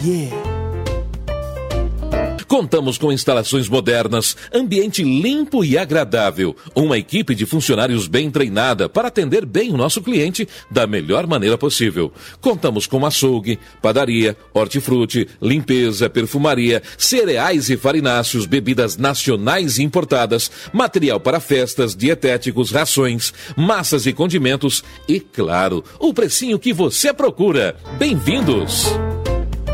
Yeah! Contamos com instalações modernas, ambiente limpo e agradável, uma equipe de funcionários bem treinada para atender bem o nosso cliente da melhor maneira possível. Contamos com açougue, padaria, hortifruti, limpeza, perfumaria, cereais e farináceos, bebidas nacionais e importadas, material para festas, dietéticos, rações, massas e condimentos e, claro, o precinho que você procura. Bem-vindos!